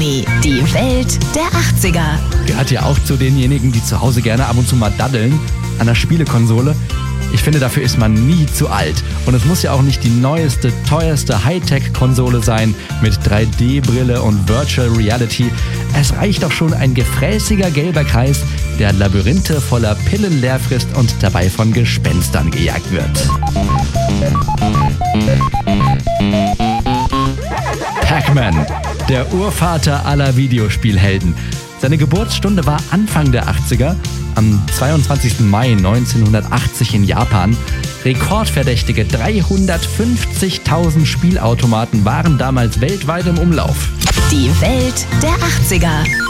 Krimi, die Welt der 80er. Gehört ja auch zu denjenigen, die zu Hause gerne ab und zu mal daddeln an der Spielekonsole. Ich finde, dafür ist man nie zu alt. Und es muss ja auch nicht die neueste, teuerste Hightech-Konsole sein mit 3D-Brille und Virtual Reality. Es reicht doch schon ein gefräßiger gelber Kreis, der Labyrinthe voller Pillen leer frisst und dabei von Gespenstern gejagt wird. Pac-Man, der Urvater aller Videospielhelden. Seine Geburtsstunde war Anfang der 80er, am 22. Mai 1980 in Japan. Rekordverdächtige 350.000 Spielautomaten waren damals weltweit im Umlauf. Die Welt der 80er.